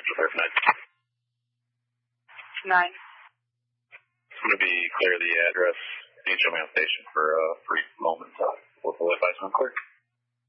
clear for 9. It's going to be clear the address. You can show me on station for a brief moment. We'll advise when clear.